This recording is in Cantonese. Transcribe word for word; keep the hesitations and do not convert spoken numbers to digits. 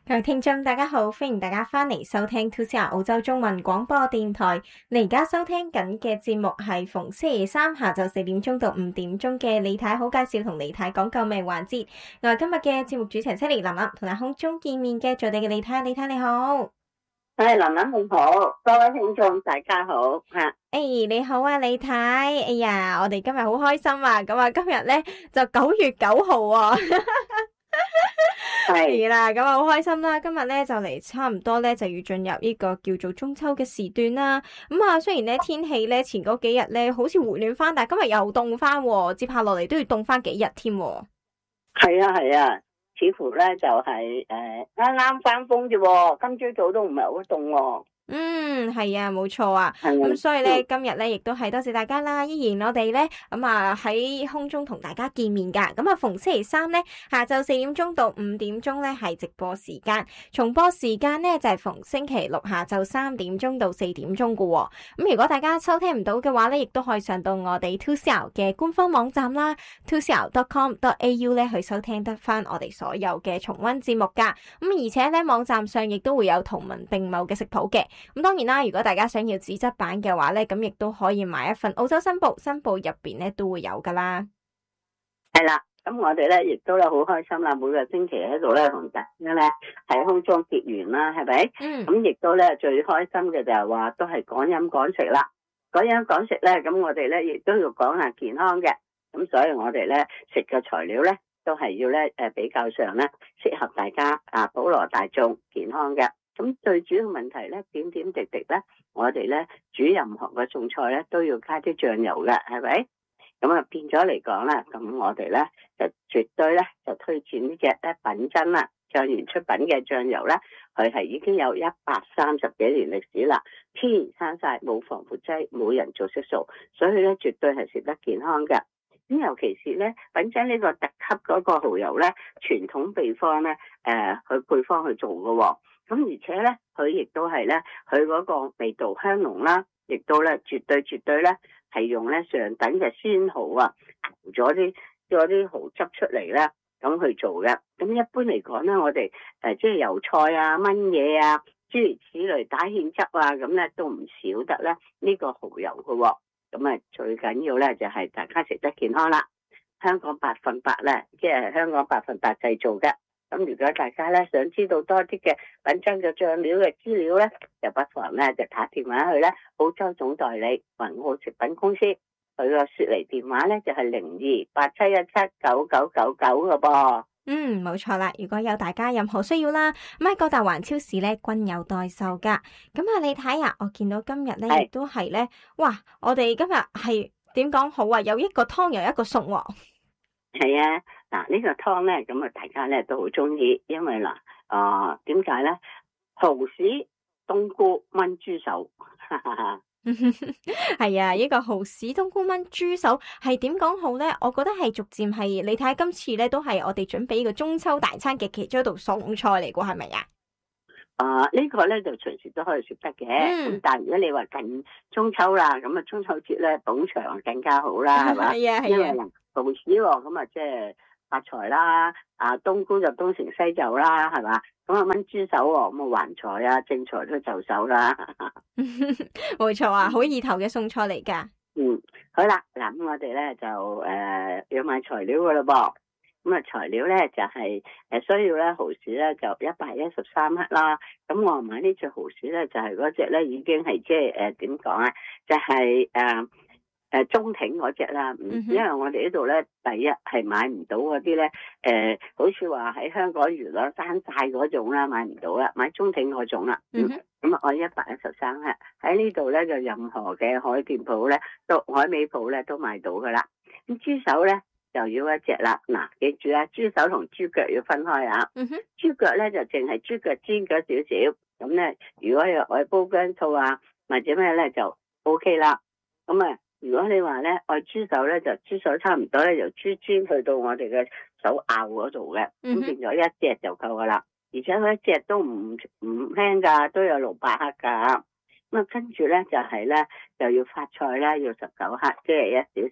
各位聽眾大家好，歡迎大家翻嚟收聽 two C R 澳洲中文廣播電台。你而家收聽緊嘅節目係逢星期三下晝四點鐘到五點鐘嘅李太好介紹同李太講救命環節。我係今日嘅節目主持人 Sally 林林，同喺空中見面嘅在地嘅李太，李太你好。 係林林你好，各位聽眾大家好吓。 誒，你好啊，李太。哎呀，我哋今日好開心啊！咁啊，今日咧就九月九號啊。係啦，咁啊好開心啦！今日咧就嚟差唔多咧就要進入呢個叫做中秋嘅時段啦。咁啊，雖然咧天氣咧前嗰幾日咧好似回暖翻，但係今日又凍翻，接下落嚟都要凍翻幾日添。 係啊係啊，似乎咧就係誒啱啱翻風啫，今朝早都唔係好凍。 嗯，係啊，冇錯啊。咁、 嗯、 所以咧，今日咧亦都係多謝大家啦。依然我哋咧咁啊喺空中同大家見面噶。咁啊，逢星期三咧下晝四點鐘到五點鐘咧係直播時間，重播時間咧就係、是、逢星期六下晝三點鐘到四點鐘噶。咁如果大家收聽唔到嘅話咧，亦都可以上到我哋 two C R 嘅官方網站啦 two C R dot com dot A U 咧去收聽得翻我哋所有嘅重溫節目噶。咁而且咧網站上亦都會有圖文並茂嘅食譜嘅。咁當然啦，如果大家想要紙質版嘅話咧，咁亦都可以買一份澳洲新報，新報入邊咧都會有噶啦。 係啦，咁我哋咧亦都咧好開心啦，每個星期喺度咧同大家咧喺空中結緣啦，係咪？ 嗯。 咁亦都咧最開心嘅就係話都係講飲講食啦，講飲講食咧，咁我哋咧亦都要講下健康嘅，咁所以我哋咧食嘅材料咧都係要咧誒比較上咧適合大家啊普羅大眾健康嘅。咁最主要問題咧，點點滴滴咧，我哋咧煮任何嘅餸菜咧都要加啲醬油嘅，係咪？咁啊變咗嚟講咧，咁我哋咧就絕對咧就推薦呢隻咧品珍啦，醬園出品嘅醬油咧，佢係已經有一百三十幾年歷史啦，天然生曬，冇防腐劑，冇人造色素，所以咧絕對係食得健康嘅。咁尤其是咧品珍呢個特級嗰個蠔油咧，傳統秘方咧誒去配方去做嘅喎。咁而且咧，佢亦都係咧，佢嗰個味道香濃啦，亦都咧絕對絕對咧係用咧上等嘅鮮蠔啊，熬咗啲咗啲蠔汁出嚟咧，咁去做嘅。咁一般嚟講咧，我哋誒即係油菜啊、炆嘢啊、諸如此類打芡汁啊，咁咧都唔少得咧呢個蠔油嘅喎。咁啊，最緊要咧就係大家食得健康啦。香港百分百咧，即係香港百分百製造嘅。咁如果大家咧想知道多啲嘅品珍嘅醬料嘅資料咧，就不妨咧就打電話去咧澳洲總代理雲澳食品公司，佢個雪梨電話咧就係零二八七一七九九九九嘅噃。 嗯，冇錯啦。如果有大家任何需要啦，咁喺各大環超市咧均有代售噶。咁啊，你睇下，我見到今日咧亦都係咧，哇！我哋今日係點講好啊？有一個湯，有一個餸喎。 係啊，嗱、這個、呢個湯咧，咁啊大家咧都好中意，因為嗱，啊點解咧？蠔豉冬菇炆豬手， 係啊，呢、這個蠔豉冬菇炆豬手係點講好咧？我覺得係逐漸係，你睇今次咧都係我哋準備呢個中秋大餐嘅其中一道餸菜嚟噶，係咪啊？ 啊、呃，這個、呢個咧就隨時都可以食得嘅，咁、嗯、但係如果你話近中秋啦，咁啊中秋節咧捧場更加好啦，係嘛？ 係啊係啊。 因為蠔豉喎，咁啊即係發財啦，啊冬菇就東成西就啦，係嘛？咁啊炆豬手喎，咁啊橫財啊正財都就手啦。 冇錯啊，好意頭嘅餸菜嚟噶。 嗯，好啦，嗱咁我哋咧就誒、呃、要買材料噶啦噃。咁啊材料咧就係、是、誒需要咧蠔豉咧就一百一十三克啦。咁我買呢隻蠔豉咧就係嗰隻咧已經係即係誒點講啊？就係、是、誒。呃誒，中挺嗰隻啦，因為我哋呢度咧，第一係買唔到嗰啲咧，誒、呃，好似話喺香港魚兩山寨嗰種啦，買唔到啦，買中挺嗰種啦。嗯，咁啊，我一百一十三克喺呢度咧，就任何嘅海店鋪咧，都海味鋪咧都買到噶啦。咁豬手咧就要一隻啦，嗱，記住啊，豬手同豬腳要分開啊。嗯哼，豬腳咧就淨係豬腳煎咗少少，咁咧如果有愛煲薑醋啊或者咩咧就 O K 啦。咁啊。如果你話咧愛豬手咧，就豬手差唔多咧，由豬尖去到我哋嘅手拗嗰度嘅，咁變咗一隻就夠噶啦。而且佢一隻都唔唔輕噶，都有六百克噶。咁啊，跟住咧就係咧就要發菜啦，要十九克，即係一小